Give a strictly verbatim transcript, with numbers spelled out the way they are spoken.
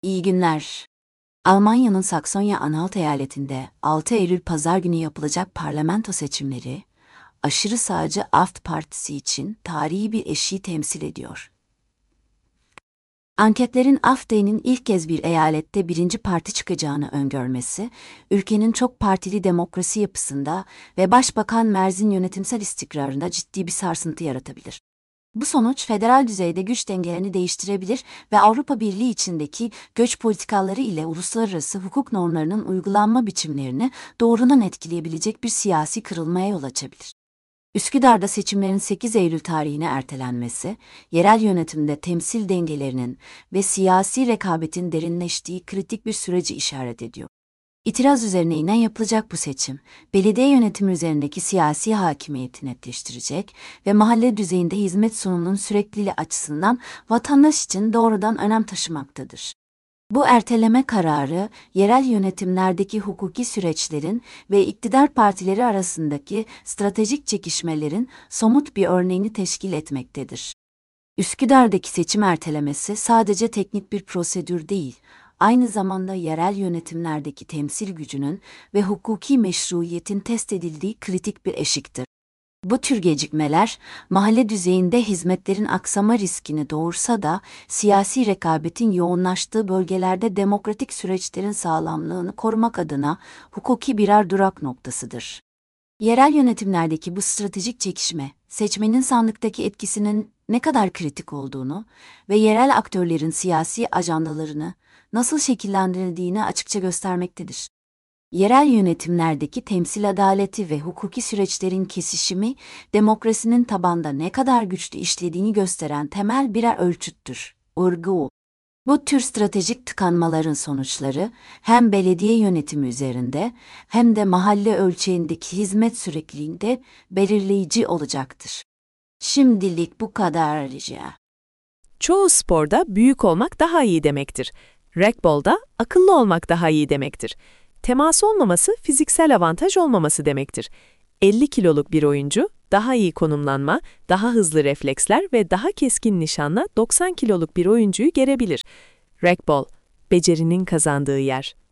İyi günler. Almanya'nın Saksonya-Anhalt eyaletinde altı Eylül Pazar günü yapılacak parlamento seçimleri, aşırı sağcı A F D Partisi için tarihi bir eşiği temsil ediyor. Anketlerin A F D'nin ilk kez bir eyalette birinci parti çıkacağını öngörmesi, ülkenin çok partili demokrasi yapısında ve Başbakan Merz'in yönetimsel istikrarında ciddi bir sarsıntı yaratabilir. Bu sonuç federal düzeyde güç dengelerini değiştirebilir ve Avrupa Birliği içindeki göç politikaları ile uluslararası hukuk normlarının uygulanma biçimlerini doğrudan etkileyebilecek bir siyasi kırılmaya yol açabilir. Üsküdar'da seçimlerin sekiz Eylül tarihine ertelenmesi, yerel yönetimde temsil dengelerinin ve siyasi rekabetin derinleştiği kritik bir süreci işaret ediyor. İtiraz üzerine inen yapılacak bu seçim, belediye yönetimi üzerindeki siyasi hakimiyeti netleştirecek ve mahalle düzeyinde hizmet sunumunun sürekliliği açısından vatandaş için doğrudan önem taşımaktadır. Bu erteleme kararı, yerel yönetimlerdeki hukuki süreçlerin ve iktidar partileri arasındaki stratejik çekişmelerin somut bir örneğini teşkil etmektedir. Üsküdar'daki seçim ertelemesi sadece teknik bir prosedür değil, aynı zamanda yerel yönetimlerdeki temsil gücünün ve hukuki meşruiyetin test edildiği kritik bir eşiktir. Bu tür gecikmeler, mahalle düzeyinde hizmetlerin aksama riskini doğursa da, siyasi rekabetin yoğunlaştığı bölgelerde demokratik süreçlerin sağlamlığını korumak adına hukuki birer durak noktasıdır. Yerel yönetimlerdeki bu stratejik çekişme, seçmenin sandıktaki etkisinin ne kadar kritik olduğunu ve yerel aktörlerin siyasi ajandalarını nasıl şekillendirildiğini açıkça göstermektedir. Yerel yönetimlerdeki temsil adaleti ve hukuki süreçlerin kesişimi, demokrasinin tabanda ne kadar güçlü işlediğini gösteren temel birer ölçüttür. Urgu. Bu tür stratejik tıkanmaların sonuçları hem belediye yönetimi üzerinde hem de mahalle ölçeğindeki hizmet sürekliliğinde belirleyici olacaktır. Şimdilik bu kadar rica. Çoğu sporda büyük olmak daha iyi demektir. Racquetball'da akıllı olmak daha iyi demektir. Temas olmaması fiziksel avantaj olmaması demektir. elli kiloluk bir oyuncu daha iyi konumlanma, daha hızlı refleksler ve daha keskin nişanla doksan kiloluk bir oyuncuyu gerebilir. Racquetball, becerinin kazandığı yer.